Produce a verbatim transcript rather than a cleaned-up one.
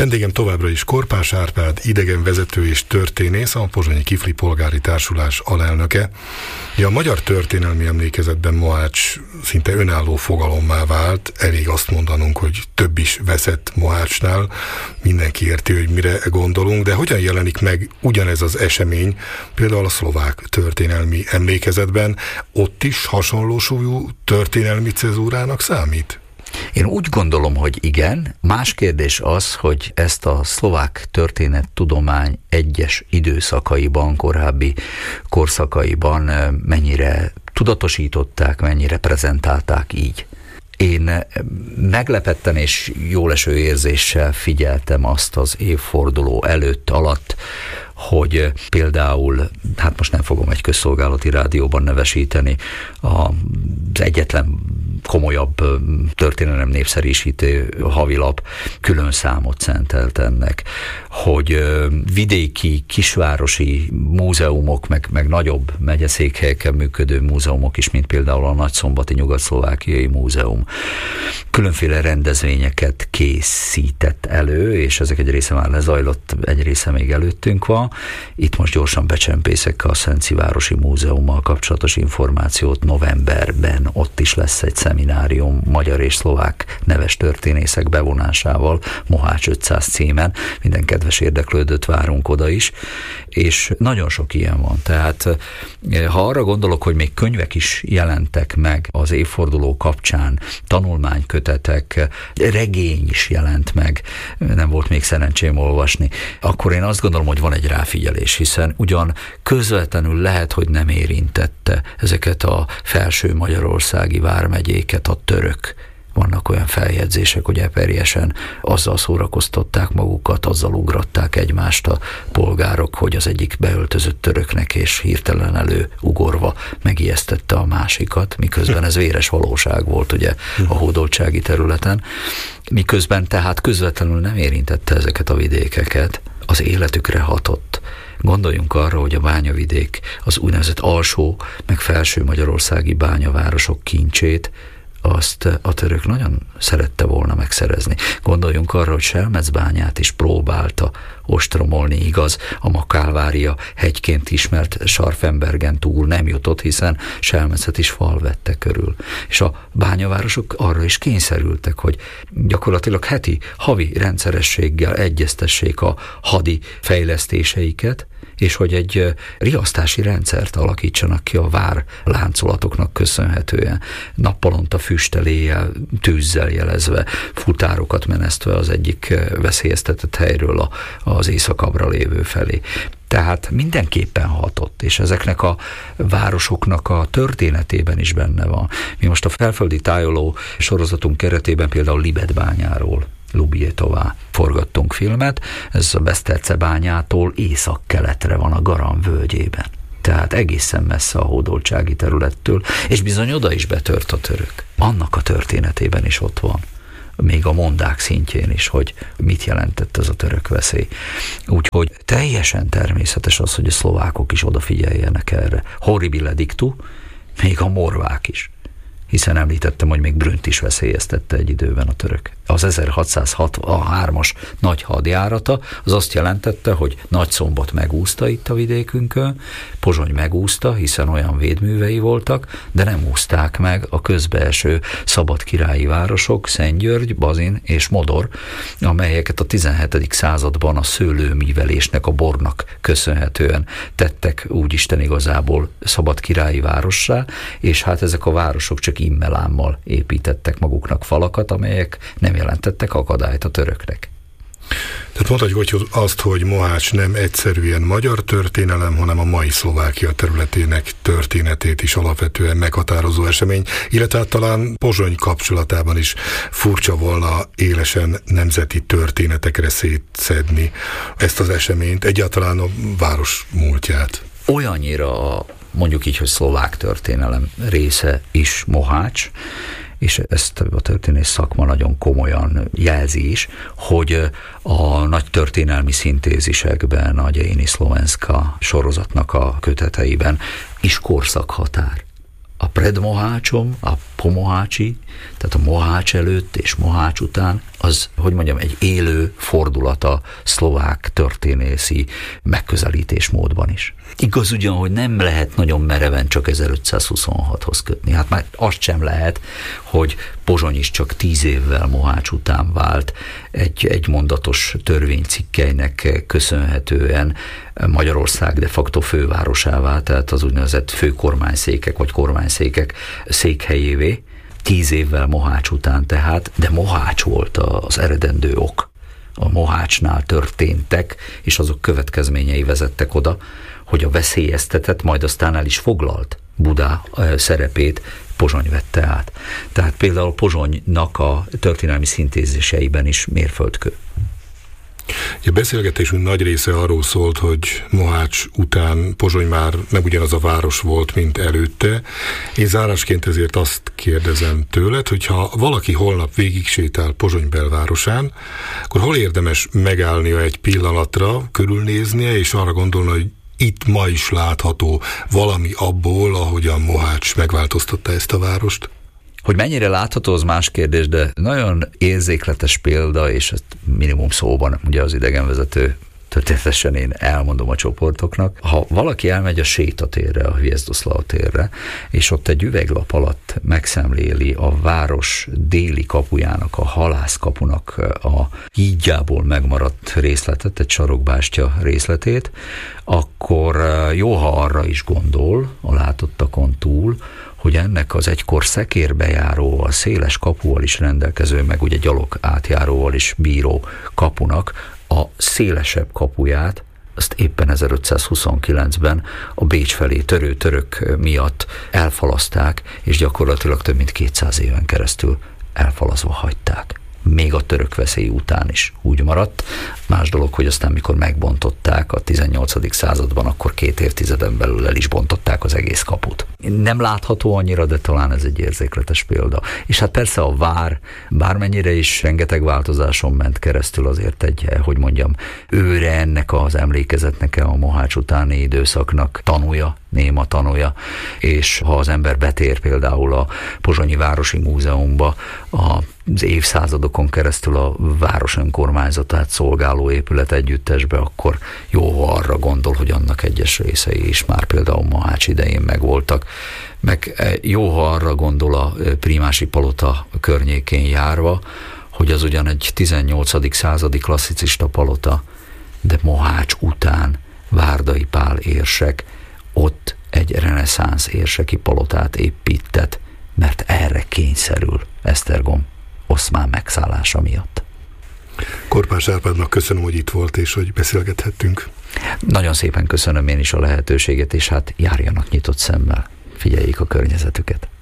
Vendégem továbbra is Korpás Árpád, idegenvezető és történész, a Pozsonyi Kifli Polgári Társulás alelnöke. Ja, a magyar történelmi emlékezetben Mohács szinte önálló fogalommá vált, elég azt mondanunk, hogy több is veszett Mohácsnál, mindenki érti, hogy mire gondolunk, de hogyan jelenik meg ugyanez az esemény, például a szlovák történelmi emlékezetben, ott is hasonló súlyú történelmi cezúrának számít? Én úgy gondolom, hogy igen. Más kérdés az, hogy ezt a szlovák történettudomány egyes időszakaiban, korábbi korszakaiban mennyire tudatosították, mennyire prezentálták így. Én meglepetten és jóleső érzéssel figyeltem azt az évforduló előtt, alatt, hogy például, hát most nem fogom egy közszolgálati rádióban nevesíteni, az egyetlen komolyabb történelem népszerűsítő havilap külön számot szentelt ennek, hogy vidéki, kisvárosi múzeumok, meg, meg nagyobb megyeszékhelyeken működő múzeumok is, mint például a Nagyszombati Nyugat-szlovákiai Múzeum, különféle rendezvényeket készített elő, és ezek egy része már lezajlott, egy része még előttünk van. Itt most gyorsan becsempészek a Szentsivárosi Múzeummal kapcsolatos információt. Novemberben ott is lesz egy szeminárium magyar és szlovák neves történészek bevonásával, Mohács ötszáz címen. Minden kedves érdeklődőt várunk oda is, és nagyon sok ilyen van. Tehát ha arra gondolok, hogy még könyvek is jelentek meg az évforduló kapcsán, tanulmánykötetek, regény is jelent meg, nem volt még szerencsém olvasni, akkor én azt gondolom, hogy van egy ráfigyelés, hiszen ugyan közvetlenül lehet, hogy nem érintette ezeket a felső magyarországi vármegyéket a török. Vannak olyan feljegyzések, hogy eperjesen azzal szórakoztatták magukat, azzal ugratták egymást a polgárok, hogy az egyik beöltözött töröknek és hirtelen előugorva megijesztette a másikat, miközben ez véres valóság volt ugye a hódoltsági területen. Miközben tehát közvetlenül nem érintette ezeket a vidékeket, az életükre hatott. Gondoljunk arra, hogy a bányavidék, az úgynevezett alsó, meg felső magyarországi bányavárosok kincsét, azt a török nagyon szerette volna megszerezni. Gondoljunk arra, hogy Selmecbányát is próbálta ostromolni, igaz, a Makálvária hegyként ismert Scharfenbergen túl nem jutott, hiszen Selmecet is fal vette körül. És a bányavárosok arra is kényszerültek, hogy gyakorlatilag heti, havi rendszerességgel egyeztessék a hadi fejlesztéseiket, és hogy egy riasztási rendszert alakítsanak ki a vár láncolatoknak köszönhetően, nappalonta füsteléjjel, tűzzel jelezve, futárokat menesztve az egyik veszélyeztetett helyről a, az északabbra lévő felé. Tehát mindenképpen hatott, és ezeknek a városoknak a történetében is benne van. Mi most a Felföldi tájoló sorozatunk keretében például Libetbányáról, Lubietová forgattunk filmet, ez a Beszterce bányától észak-keletre van a Garan völgyében. Tehát egészen messze a hódoltsági területtől, és bizony oda is betört a török. Annak a történetében is ott van, még a mondák szintjén is, hogy mit jelentett ez a török veszély. Úgyhogy teljesen természetes az, hogy a szlovákok is odafigyeljenek erre. Horribile dictu, még a morvák is. Hiszen említettem, hogy még Brünnt is veszélyeztette egy időben a török. Az ezerhatszázhatvanhármas nagy hadjárata az azt jelentette, hogy Nagyszombat megúszta itt a vidékünkön, Pozsony megúszta, hiszen olyan védművei voltak, de nem úszták meg a közbeeső szabad királyi városok, Szentgyörgy, Bazin és Modor, amelyeket a tizenhetedik században a szőlőmívelésnek, a bornak köszönhetően tettek úgyisten igazából szabad királyi várossá, és hát ezek a városok csak immelámmal építettek maguknak falakat, amelyek nem jelentettek akadályt a töröknek. Tehát mondhatjuk hogy azt, hogy Mohács nem egyszerűen magyar történelem, hanem a mai Szlovákia területének történetét is alapvetően meghatározó esemény, illetve hát talán Pozsony kapcsolatában is furcsa volna élesen nemzeti történetekre szétszedni ezt az eseményt, egyáltalán a város múltját. Olyannyira a, mondjuk így, hogy szlovák történelem része is Mohács, és ezt a történész szakma nagyon komolyan jelzi is, hogy a nagy történelmi szintézisekben, a Dějiny Slovenska sorozatnak a köteteiben is korszakhatár. A predmohácsom, a pomohácsi, tehát a Mohács előtt és Mohács után az, hogy mondjam, egy élő fordulata szlovák történészi megközelítésmódban is. Igaz ugyan, hogy nem lehet nagyon mereven csak ezerötszázhuszonhathoz kötni. Hát már azt sem lehet, hogy Pozsony is csak tíz évvel Mohács után vált egy, egy mondatos törvénycikkelynek köszönhetően Magyarország de facto fővárosává, tehát az úgynevezett főkormányszékek vagy kormányszékek székhelyévé. Tíz évvel Mohács után tehát, de Mohács volt az eredendő ok. A Mohácsnál történtek, és azok következményei vezettek oda, hogy a veszélyeztetett, majd aztán el is foglalt Buda szerepét Pozsony vette át. Tehát például Pozsonynak a történelmi szintéziseiben is mérföldkő. A beszélgetésünk nagy része arról szólt, hogy Mohács után Pozsony már nem ugyanaz a város volt, mint előtte. Én zárásként ezért azt kérdezem tőled, hogy ha valaki holnap végig sétál Pozsony belvárosán, akkor hol érdemes megállnia egy pillanatra, körülnéznie, és arra gondolni, hogy itt ma is látható valami abból, ahogyan Mohács megváltoztatta ezt a várost? Hogy mennyire látható, az más kérdés, de nagyon érzékletes példa, és ezt minimum szóban, ugye az idegenvezető történetesen én elmondom a csoportoknak. Ha valaki elmegy a sétatérre, a Hviezdoszlava térre, és ott egy üveglap alatt megszemléli a város déli kapujának, a halászkapunak a hídjából megmaradt részletet, egy sarokbástya részletét, akkor jó, ha arra is gondol a látottakon túl, hogy ennek az egykor szekérbejáróval, széles kapuval is rendelkező, meg ugye gyalog átjáróval is bíró kapunak a szélesebb kapuját, azt éppen ezerötszázhuszonkilencben a Bécs felé törő török miatt elfalaszták, és gyakorlatilag több mint kétszáz éven keresztül elfalazva hagyták. Még a török veszély után is úgy maradt. Más dolog, hogy aztán mikor megbontották a tizennyolcadik században, akkor két évtizeden belül el is bontották az egész kaput. Nem látható annyira, de talán ez egy érzékletes példa. És hát persze a vár, bármennyire is rengeteg változáson ment keresztül, azért egy, hogy mondjam, őre ennek az emlékezetnek, a Mohács utáni időszaknak tanúja, néma tanúja, és ha az ember betér például a Pozsonyi Városi Múzeumba, az évszázadokon keresztül a város önkormányzatát szolgáló épület együttesbe, akkor jó, arra gondol, hogy annak egyes részei is már például Mohács idején megvoltak. Meg jó, ha arra gondol a Prímási palota környékén járva, hogy az ugyan egy tizennyolcadik századi klasszicista palota, de Mohács után Várdai Pál érsek ott egy reneszánsz érseki palotát épített, mert erre kényszerül Esztergom oszmán megszállása miatt. Korpás Árpádnak köszönöm, hogy itt volt, és hogy beszélgethettünk. Nagyon szépen köszönöm én is a lehetőséget, és hát járjanak nyitott szemmel, figyeljék a környezetüket.